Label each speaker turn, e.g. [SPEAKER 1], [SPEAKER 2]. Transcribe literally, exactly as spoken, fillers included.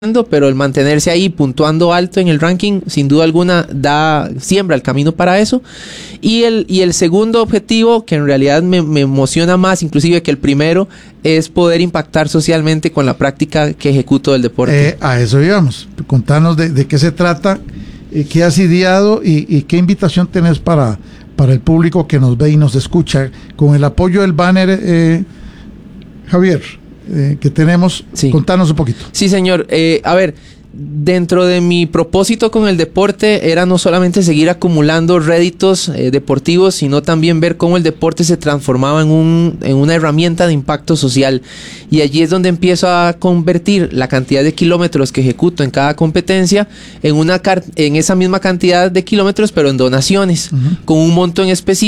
[SPEAKER 1] pero el mantenerse ahí puntuando alto en el ranking sin duda alguna da siembra el camino para eso. Y el, y el segundo objetivo, que en realidad me, me emociona más inclusive que el primero, es poder impactar socialmente con la práctica que ejecuto del deporte.
[SPEAKER 2] Eh, a eso íbamos. Contanos de, de qué se trata, eh, qué has ideado y, y qué invitación tenés para, para el público que nos ve y nos escucha. Con el apoyo del banner, eh, Javier, eh, que tenemos, sí. Contanos un poquito.
[SPEAKER 1] Sí, señor. Eh, a ver, dentro de mi propósito con el deporte era no solamente seguir acumulando réditos eh, deportivos, sino también ver cómo el deporte se transformaba en, un, en una herramienta de impacto social. Y allí es donde empiezo a convertir la cantidad de kilómetros que ejecuto en cada competencia en, una en esa misma cantidad de kilómetros, pero en donaciones, uh-huh. con un monto en específico.